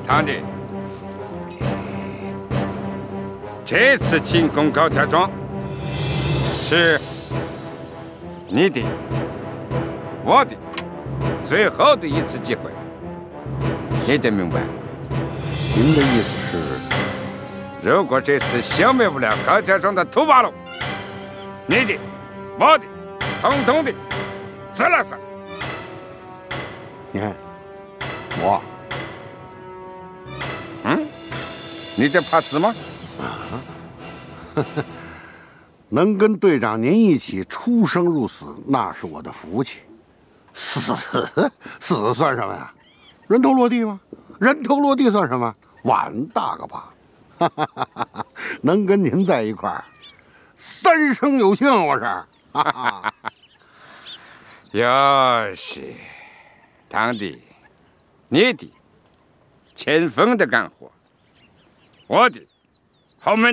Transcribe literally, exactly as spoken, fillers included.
堂弟，这次进攻高家庄是你的、我的最后的一次机会，你得明白。 您的意思是， 如果这次消灭不了高家庄的土八路，你的、我的，统统的死了死。 你看，我， 嗯，你这怕死吗？ 啊，能跟队长您一起出生入死，那是我的福气。死死算什么呀？人头落地吗？人头落地算什么？碗大个疤！能跟您在一块儿，三生有幸，我是。 哟西，堂弟，你的前锋的干活，我的后面